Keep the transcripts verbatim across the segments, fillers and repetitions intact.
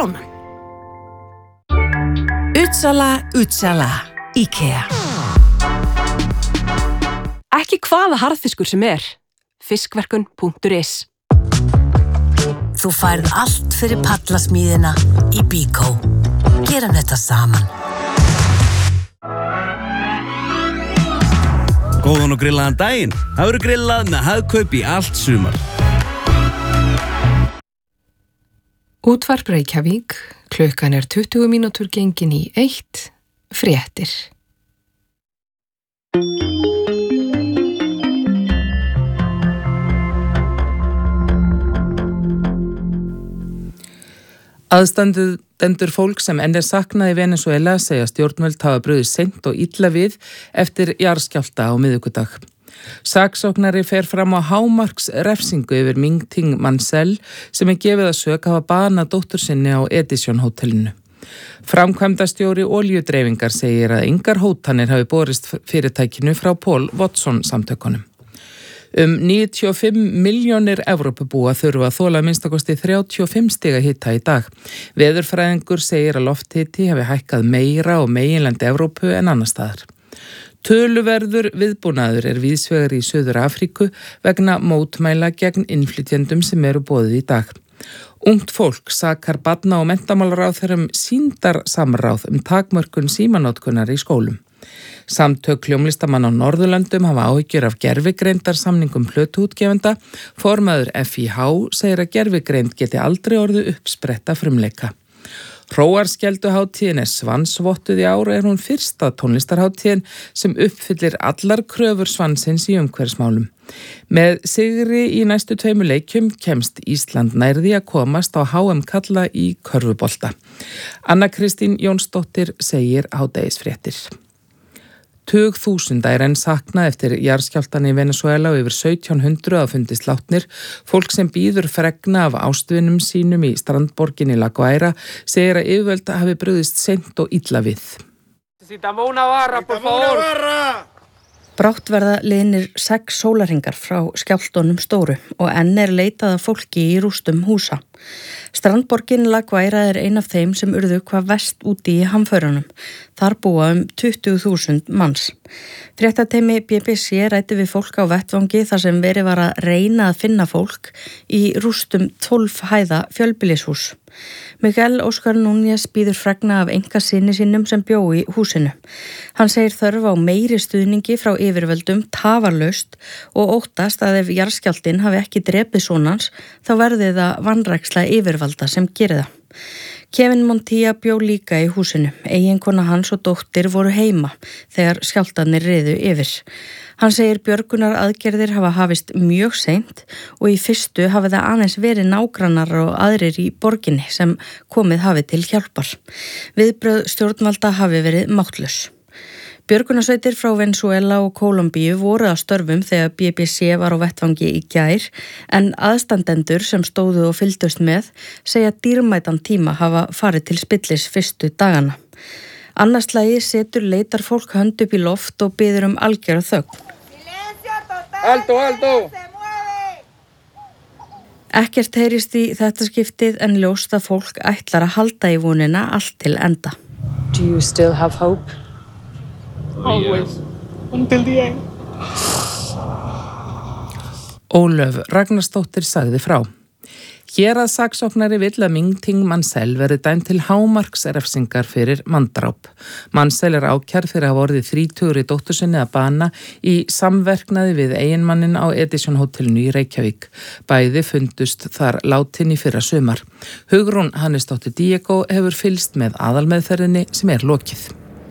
krónan. Utsala, utsala, IKEA. Ekki hvaða harðfiskur sem er. fiskverkun punktur is. Þú færð allt fyrir pallasmíðina í Bíkó. Gerum þetta saman. Góðan og grillaðan daginn. Það verður grillað með Hagkaup í allt sumar. Útvarp Reykjavík, klukkan er tuttugu mínútur gengin í eitt, fréttir. Aðstandendur fólk sem enn er saknað í Venesúela segja stjórnvöld hafa brugðist seint og illa við eftir jarðskjálfta á miðvikudag. Saksóknari fer fram á hámarks refsingu yfir Ming Ting Mansell sem er gefið að sök hafa banað dóttur sinni á Edison hótelinu. Framkvæmdastjóri olíudreifingar segir að engar hótanir hafi borist fyrirtækinu frá Paul Watson samtökunum. Um níutíu og fimm milljónir Evrópubúa þurfa að þola minnstakosti þrjátíu og fimm stiga hita í dag. Veðurfræðingur segir að lofthiti hafi hækkað meira á meginlandi Evrópu en annars staðar. Töluverður viðbúnaður er víðsvegar í Suður Afríku vegna mótmæla gegn innflytjendum sem eru boðið í dag. Ungt fólk sakar barna- og menntamálaráðherrum sýndarsamráð um takmörkun símanótkunar í skólum. Samtök hljómlistamanna á Norðurlöndum hafa áhyggjur af gervigreindarsamningum plötuútgefenda. Formaður F I H segir að gervigreind geti aldrei orðið uppspretta frumleika. Hróarskjelduhátíðin er svansvottuð í ár er hún fyrsta tónlistarhátíðin sem uppfyllir allar kröfur svansins í umhverfismálum. Með sigri í næstu tveimur leikjum kemst Ísland nær því að komast á H M kalla í körfubolta. Anna Kristín Jónsdóttir segir hádegisfréttir. Tug þúsunda er enn saknað eftir jarðskjálftan í Venesúela og yfir sautján hundruð að fundist látnir. Fólk sem bíður fregna af ástvinum sínum í strandborginni La Guaira segir að yfirvöld hafi brugðist seint og illa við. Brátt verða liðnir sex sólarhringar frá skjálftunum stóru og enn er leitað að fólki í rústum húsa. Strandborgin La Guaira er ein af þeim sem urðu hvað verst úti í hamförunum. Þar búa um tuttugu þúsund manns. Fréttateymi B B C ræddi við fólk á vettvangi þar sem verið var að reyna að finna fólk í rústum tólf hæða fjölbýlishús. Miguel Óskar Núñez bíður fregna af einkasyni sínum sem bjó í húsinu. Hann segir þörf á meiri stuðningi frá yfirvöldum tafarlaust og óttast að ef jarðskjálftinn hafi ekki drepið sonans þá verði það vanræksla yfirvalda sem gerir það. Kevin Montilla bjó líka í húsinu. Eiginkona hans og dóttir voru heima þegar skjálftarnir riðu yfir. Hann segir björgunar aðgerðir hafa hafist mjög seint og í fyrstu hafi það aðeins verið nágrannar og aðrir í borginni sem komið hafi til hjálpar. Viðbrögð stjórnvalda hafi verið máttlaus. Björgunarsveitir frá Venesúela og Kólumbíu voru að störfum þegar B B C var á vettvangi í gær en aðstandendur sem stóðu og fylgdust með segja dýrmætan tíma hafa farið til spillis fyrstu dagana. Annars slagi setur leitar fólk hönd upp í loft og biður um algjöra þögn. Alto, alto! Ekkert heyrist í þetta skiptið en ljóst að fólk ætlar að halda í vonina allt til enda. Do you still have hope? Always, until the end. Ólöf Ragnarsdóttir sagði frá. Héraðssaksóknari vill að Ming Ting Mansell verði dæmd til hámarksrefsingar fyrir manndráp. Mansell er ákærð fyrir að hafa orðið þrítugur í dóttur sinni að bana í samverknaði við eiginmannin á Edison hótelinu í Reykjavík. Bæði fundust þar látin í fyrra sumar. Hugrún Hannesdóttir Diego hefur fylgst með aðalmeðferðinni sem er lokið.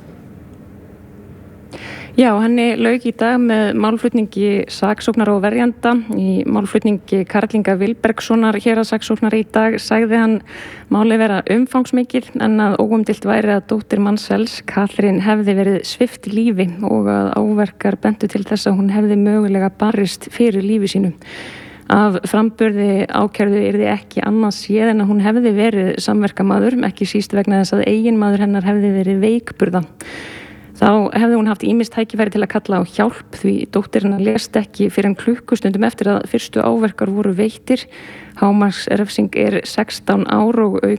Já, henni lauk í dag með málflutningi saksóknara og verjanda. Í málflutningi Karlinga Vilbergssonar héraðssaksóknara í dag sagði hann málið vera umfangsmikið en að óumdeilt væri að dóttir Mansells, Katrín, hefði verið svipt lífi og að áverkar bentu til þess að hún hefði mögulega barist fyrir lífi sínu. Af framburði ákærðu yrði ekki annað séð en að hún hefði verið samverkamaður, ekki síst vegna þess að eiginmaður hennar hefði verið veikburða. Þá hefði hún haft ýmis tækifæri til að kalla á hjálp því dóttir hennar lést ekki fyrir en klukkustundum eftir að fyrstu áverkar voru veittir. Hámarksrefsing er sextán ár og auk